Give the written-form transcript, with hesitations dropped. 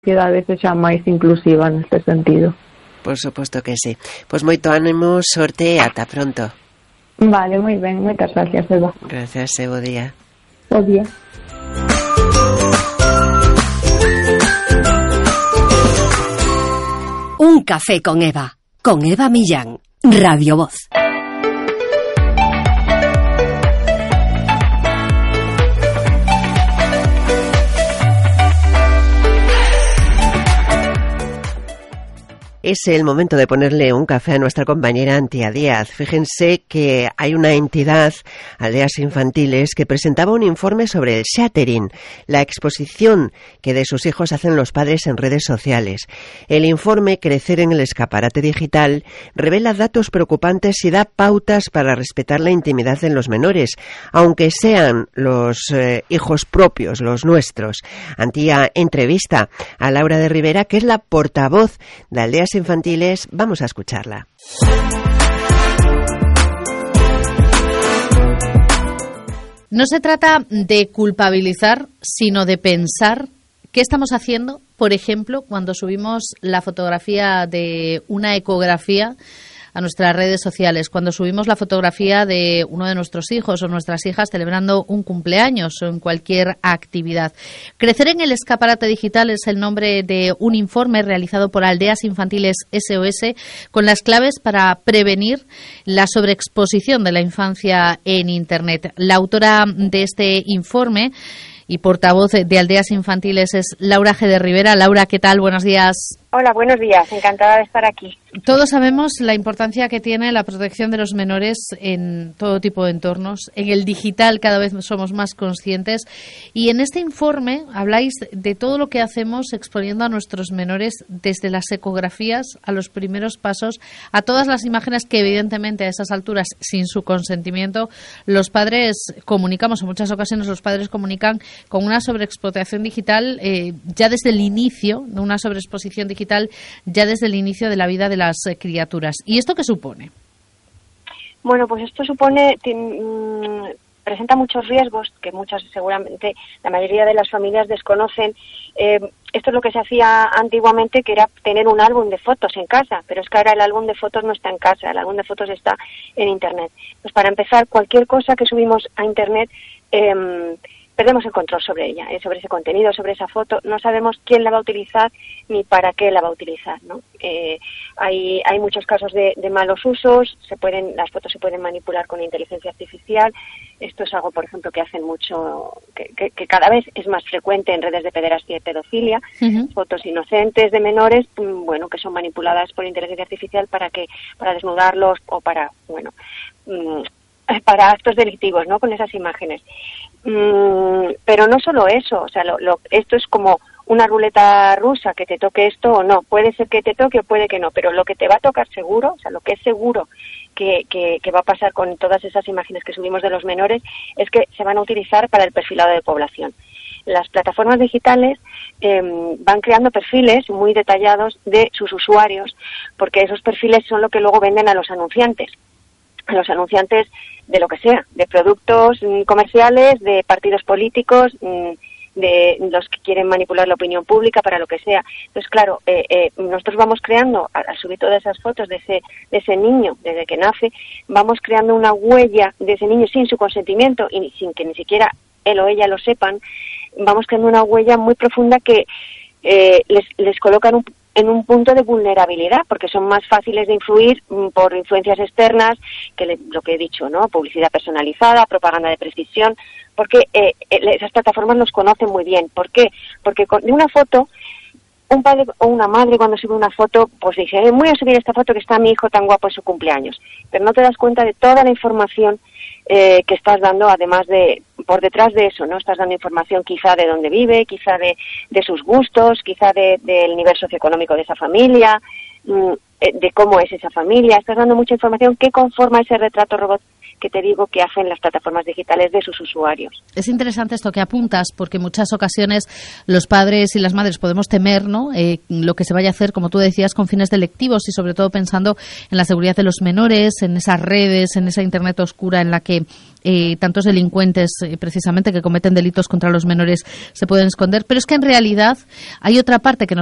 sociedade sexa máis inclusiva neste sentido. Por suposto que sí. Pois moito ánimo, sorte e ata pronto. Vale, moi ben, moitas gracias, Eva. Gracias, bo día. Bo día. Un café con Eva Millán, Radio Voz. Es el momento de ponerle un café a nuestra compañera Antía Díaz. Fíjense que hay una entidad, Aldeas Infantiles, que presentaba un informe sobre el shattering, la exposición que de sus hijos hacen los padres en redes sociales. El informe Crecer en el escaparate digital revela datos preocupantes y da pautas para respetar la intimidad de los menores, aunque sean los hijos propios, los nuestros. Antía entrevista a Laura de Rivera, que es la portavoz de Aldeas Infantiles. Vamos a escucharla. No se trata de culpabilizar, sino de pensar qué estamos haciendo, por ejemplo, cuando subimos la fotografía de una ecografía a nuestras redes sociales, cuando subimos la fotografía de uno de nuestros hijos o nuestras hijas celebrando un cumpleaños o en cualquier actividad. Crecer en el escaparate digital es el nombre de un informe realizado por Aldeas Infantiles SOS con las claves para prevenir la sobreexposición de la infancia en Internet. La autora de este informe y portavoz de Aldeas Infantiles es Laura G. de Rivera. Laura, ¿qué tal? Buenos días. Hola, buenos días. Encantada de estar aquí. Todos sabemos la importancia que tiene la protección de los menores en todo tipo de entornos. En el digital cada vez somos más conscientes. Y en este informe habláis de todo lo que hacemos exponiendo a nuestros menores desde las ecografías a los primeros pasos, a todas las imágenes que evidentemente a esas alturas, sin su consentimiento, los padres comunicamos. En muchas ocasiones los padres comunican con una sobreexplotación digital ya desde el inicio, una sobreexposición digital ya desde el inicio de la vida de las criaturas. ¿Y esto qué supone? Bueno, pues esto supone, presenta muchos riesgos que seguramente la mayoría de las familias desconocen. Esto es lo que se hacía antiguamente, que era tener un álbum de fotos en casa, pero es que ahora el álbum de fotos no está en casa, el álbum de fotos está en Internet. Pues para empezar, cualquier cosa que subimos a Internet, perdemos el control sobre ella, sobre ese contenido, sobre esa foto. No sabemos quién la va a utilizar ni para qué la va a utilizar, ¿no? Hay muchos casos de malos usos. Las fotos se pueden manipular con inteligencia artificial. Esto es algo, por ejemplo, que hacen mucho, que cada vez es más frecuente en redes de pederastia y pedofilia. Uh-huh. Fotos inocentes de menores, bueno, que son manipuladas por inteligencia artificial para desnudarlos o para actos delictivos, ¿no? Con esas imágenes. Pero no solo eso, o sea, esto es como una ruleta rusa, que te toque esto o no. Puede ser que te toque o puede que no, pero lo que te va a tocar seguro, o sea, lo que es seguro que va a pasar con todas esas imágenes que subimos de los menores, es que se van a utilizar para el perfilado de población. Las plataformas digitales van creando perfiles muy detallados de sus usuarios, porque esos perfiles son lo que luego venden a los anunciantes de lo que sea, de productos comerciales, de partidos políticos, de los que quieren manipular la opinión pública para lo que sea. Entonces, claro, nosotros vamos creando, al subir todas esas fotos de ese niño desde que nace, vamos creando una huella de ese niño sin su consentimiento y sin que ni siquiera él o ella lo sepan. Vamos creando una huella muy profunda que les coloca en un punto de vulnerabilidad, porque son más fáciles de influir por influencias externas, que lo que he dicho, ¿no? Publicidad personalizada, propaganda de precisión, porque esas plataformas nos conocen muy bien. ¿Por qué? Porque de una foto, un padre o una madre cuando sube una foto, pues dice, voy a subir esta foto que está mi hijo tan guapo en su cumpleaños, pero no te das cuenta de toda la información que estás dando, además por detrás de eso, ¿no? Estás dando información quizá de dónde vive, quizá de sus gustos, quizá del nivel socioeconómico de esa familia, de cómo es esa familia. Estás dando mucha información que conforma ese retrato robot que te digo que hacen las plataformas digitales de sus usuarios. Es interesante esto que apuntas, porque en muchas ocasiones los padres y las madres podemos temer, ¿no?, lo que se vaya a hacer, como tú decías, con fines delictivos y sobre todo pensando en la seguridad de los menores, en esas redes, en esa Internet oscura en la que tantos delincuentes precisamente que cometen delitos contra los menores se pueden esconder. Pero es que en realidad hay otra parte que